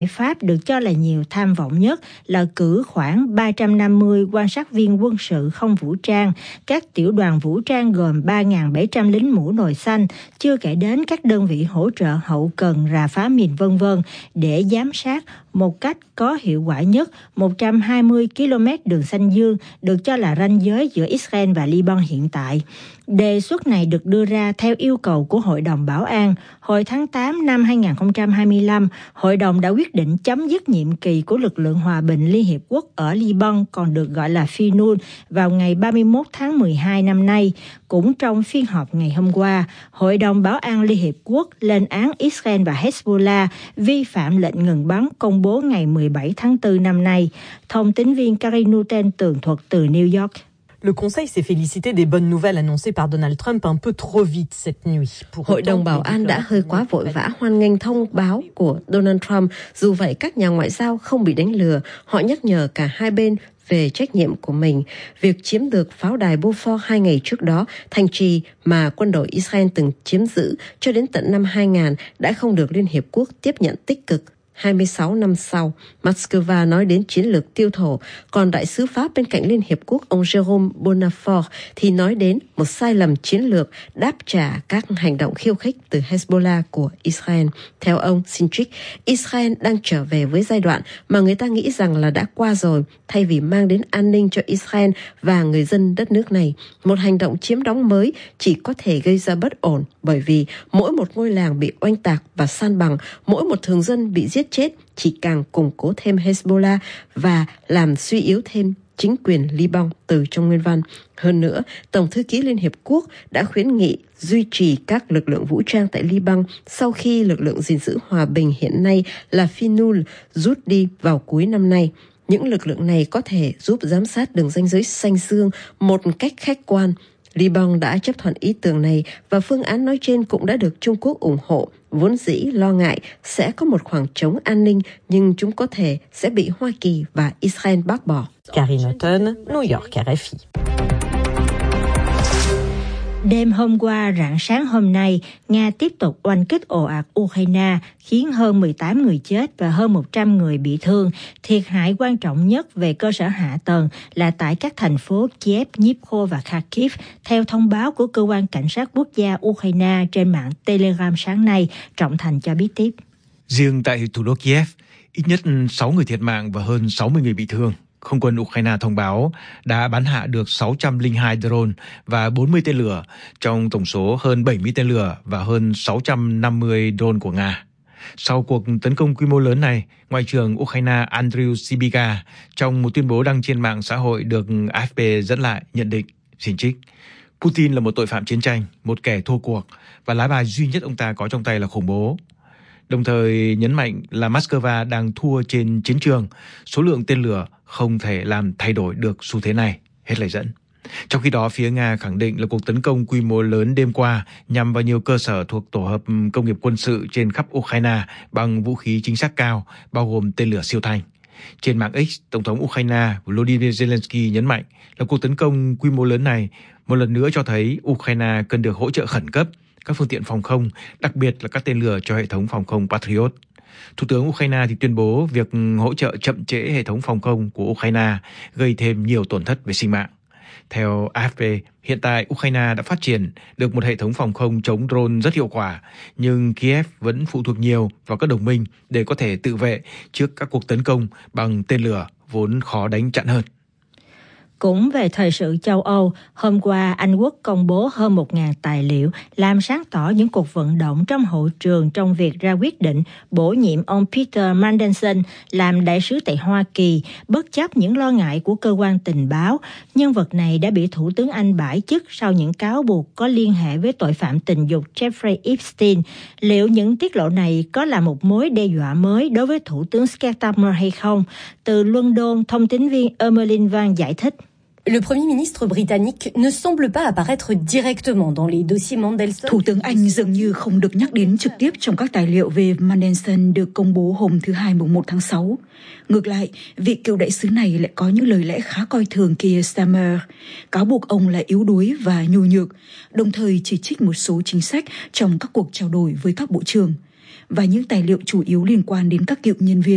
Pháp được cho là nhiều tham vọng nhất là cử khoảng 350 quan sát viên quân sự không vũ trang, các tiểu đoàn vũ trang gồm 3.700 lính mũ nồi xanh, chưa kể đến các đơn vị hỗ trợ hậu cần rà phá mìn v.v. để giám sát một cách có hiệu quả nhất 120 km đường xanh dương được cho là ranh giới giữa Israel và Liban hiện tại. Đề xuất này được đưa ra theo yêu cầu của Hội đồng Bảo an. Hồi tháng 8 năm 2025, Hội đồng đã quyết định chấm dứt nhiệm kỳ của lực lượng hòa bình Liên Hiệp Quốc ở Liban, còn được gọi là FINUL, vào ngày 31 tháng 12 năm nay. Cũng trong phiên họp ngày hôm qua, Hội đồng Bảo an Liên Hiệp Quốc lên án Israel và Hezbollah vi phạm lệnh ngừng bắn công bố ngày 17 tháng 4 năm nay. Thông tín viên Karin Nuten tường thuật từ New York. Le Conseil s'est félicité des bonnes nouvelles annoncées par Donald Trump un peu trop vite cette nuit. Hội đồng Bảo an đã hơi quá vội vã hoan nghênh thông báo của Donald Trump. Dù vậy, các nhà ngoại giao không bị đánh lừa. Họ nhắc nhở cả hai bên về trách nhiệm của mình. Việc chiếm được pháo đài Beaufort 2 ngày trước đó, thành trì mà quân đội Israel từng chiếm giữ cho đến tận năm 2000, đã không được Liên Hiệp Quốc tiếp nhận tích cực. 26 năm sau, Moscow nói đến chiến lược tiêu thụ, còn đại sứ Pháp bên cạnh Liên Hiệp Quốc ông Jérôme Bonnafort thì nói đến một sai lầm chiến lược đáp trả các hành động khiêu khích từ Hezbollah của Israel. Theo ông Sinchik, Israel đang trở về với giai đoạn mà người ta nghĩ rằng là đã qua rồi, thay vì mang đến an ninh cho Israel và người dân đất nước này. Một hành động chiếm đóng mới chỉ có thể gây ra bất ổn, bởi vì mỗi một ngôi làng bị oanh tạc và san bằng, mỗi một thường dân bị giết chết chỉ càng củng cố thêm Hezbollah và làm suy yếu thêm chính quyền Liban từ trong nguyên văn. Hơn nữa, Tổng thư ký Liên Hiệp Quốc đã khuyến nghị duy trì các lực lượng vũ trang tại Liban sau khi lực lượng gìn giữ hòa bình hiện nay là FINUL rút đi vào cuối năm nay. Những lực lượng này có thể giúp giám sát đường ranh giới xanh dương một cách khách quan. Liban đã chấp thuận ý tưởng này và phương án nói trên cũng đã được Trung Quốc ủng hộ. Vốn dĩ lo ngại sẽ có một khoảng trống an ninh, nhưng chúng có thể sẽ bị Hoa Kỳ và Israel bác bỏ. Karin Nuten, New York, RFI. Đêm hôm qua, rạng sáng hôm nay, Nga tiếp tục oanh kích ồ ạt Ukraine, khiến hơn 18 người chết và hơn 100 người bị thương. Thiệt hại quan trọng nhất về cơ sở hạ tầng là tại các thành phố Kiev, Dnipro và Kharkiv, theo thông báo của Cơ quan Cảnh sát Quốc gia Ukraine trên mạng Telegram sáng nay, Trọng Thành cho biết tiếp. Riêng tại thủ đô Kiev, ít nhất 6 người thiệt mạng và hơn 60 người bị thương. Không quân Ukraine thông báo đã bắn hạ được 602 drone và 40 tên lửa, trong tổng số hơn 70 tên lửa và hơn 650 drone của Nga. Sau cuộc tấn công quy mô lớn này, Ngoại trưởng Ukraine Andriy Sybiga trong một tuyên bố đăng trên mạng xã hội được AFP dẫn lại nhận định, xin trích: Putin là một tội phạm chiến tranh, một kẻ thua cuộc, và lá bài duy nhất ông ta có trong tay là khủng bố. Đồng thời nhấn mạnh là Moscow đang thua trên chiến trường, số lượng tên lửa không thể làm thay đổi được xu thế này, hết lời dẫn. Trong khi đó, phía Nga khẳng định là cuộc tấn công quy mô lớn đêm qua nhằm vào nhiều cơ sở thuộc tổ hợp công nghiệp quân sự trên khắp Ukraine bằng vũ khí chính xác cao, bao gồm tên lửa siêu thanh. Trên mạng X, Tổng thống Ukraine Volodymyr Zelensky nhấn mạnh là cuộc tấn công quy mô lớn này một lần nữa cho thấy Ukraine cần được hỗ trợ khẩn cấp các phương tiện phòng không, đặc biệt là các tên lửa cho hệ thống phòng không Patriot. Thủ tướng Ukraine thì tuyên bố việc hỗ trợ chậm trễ hệ thống phòng không của Ukraine gây thêm nhiều tổn thất về sinh mạng. Theo AFP, hiện tại Ukraine đã phát triển được một hệ thống phòng không chống drone rất hiệu quả, nhưng Kiev vẫn phụ thuộc nhiều vào các đồng minh để có thể tự vệ trước các cuộc tấn công bằng tên lửa vốn khó đánh chặn hơn. Cũng về thời sự châu Âu, hôm qua Anh Quốc công bố hơn 1.000 tài liệu làm sáng tỏ những cuộc vận động trong hội trường trong việc ra quyết định bổ nhiệm ông Peter Mandelson làm đại sứ tại Hoa Kỳ, bất chấp những lo ngại của cơ quan tình báo. Nhân vật này đã bị Thủ tướng Anh bãi chức sau những cáo buộc có liên hệ với tội phạm tình dục Jeffrey Epstein. Liệu những tiết lộ này có là một mối đe dọa mới đối với Thủ tướng Keir Starmer hay không? Từ London, thông tín viên Emmeline Van giải thích. Le Premier ministre britannique ne semble pas apparaître directement dans les dossiers Mandelson. Thủ tướng Anh dường như không được nhắc đến trực tiếp trong các tài liệu về Mandelson được công bố hôm thứ Hai mùng 1 tháng 6. Ngược lại, vị cựu đại sứ này lại có những lời lẽ khá coi thường Keir Starmer, cáo buộc ông là yếu đuối và nhu nhược, đồng thời chỉ trích một số chính sách trong các cuộc trao đổi với các bộ trưởng. Và những tài liệu chủ yếu liên quan đến các cựu nhân viên